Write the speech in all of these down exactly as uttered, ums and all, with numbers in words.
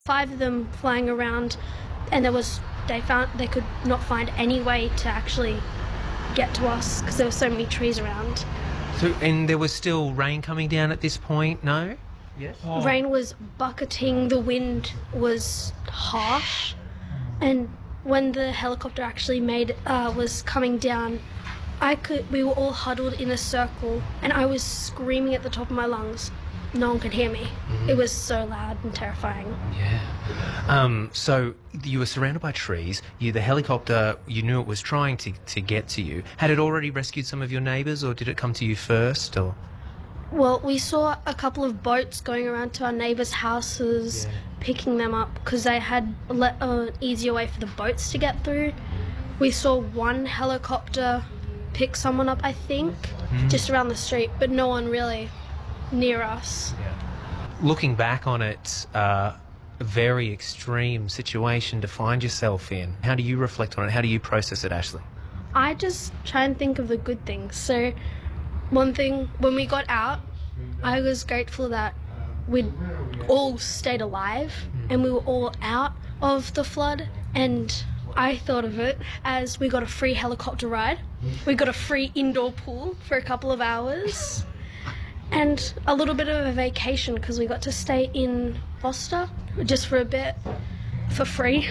Five of them flying around, and there was they found they could not find any way to actually get to us because there were so many trees around. So, and there was still rain coming down at this point, no? Yes. Oh. Rain was bucketing, the wind was harsh, and when the helicopter actually made uh, was coming down, I could we were all huddled in a circle, and I was screaming at the top of my lungs. No one could hear me. Mm-hmm. It was so loud and terrifying. Yeah. Um, so you were surrounded by trees. You, the helicopter, you knew it was trying to, to get to you. Had it already rescued some of your neighbours, or did it come to you first? Or well, we saw a couple of boats going around to our neighbours' houses, yeah. picking them up because they had le- uh, an easier way for the boats to get through. We saw one helicopter pick someone up, I think, mm. just around the street, but no one really near us. Yeah. Looking back on it, uh, a very extreme situation to find yourself in. How do you reflect on it? How do you process it, Ashley? I just try and think of the good things. So one thing, when we got out, I was grateful that we'd all stayed alive and we were all out of the flood, and I thought of it as we got a free helicopter ride, we got a free indoor pool for a couple of hours, and a little bit of a vacation because we got to stay in Foster just for a bit for free.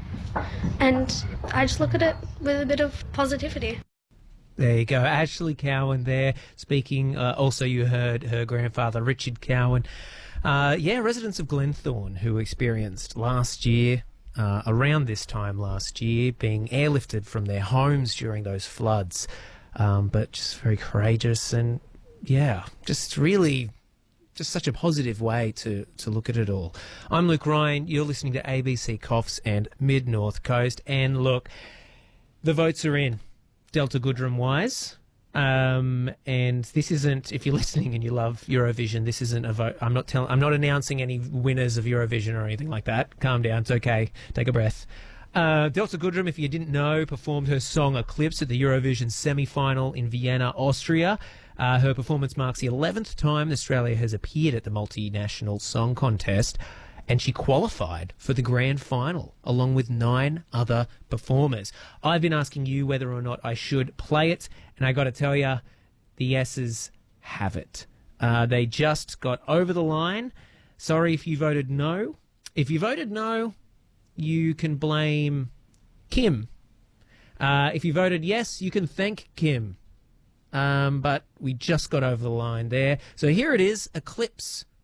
And I just look at it with a bit of positivity. There you go. Ashley Cowan there speaking. Uh, also, you heard her grandfather, Richard Cowan. Uh, yeah, residents of Glenthorne who experienced last year, uh, around this time last year, being airlifted from their homes during those floods. Um, but just very courageous and yeah, just really, just such a positive way to, to look at it all. I'm Luke Ryan. You're listening to A B C Coffs and Mid North Coast. And look, the votes are in, Delta Goodrem wise. Um, and this isn't, if you're listening and you love Eurovision, this isn't a vote. I'm not telling, I'm not announcing any winners of Eurovision or anything like that. Calm down. It's okay. Take a breath. Uh, Delta Goodrem, if you didn't know, performed her song Eclipse at the Eurovision semi-final in Vienna, Austria. Uh, her performance marks the eleventh time Australia has appeared at the multinational song contest, and she qualified for the grand final along with nine other performers. I've been asking you whether or not I should play it, and I got to tell you, the yeses have it. Uh, they just got over the line. Sorry if you voted no. If you voted no, you can blame Kim. Uh, if you voted yes, you can thank Kim. Um, but we just got over the line there. So here it is, Eclipse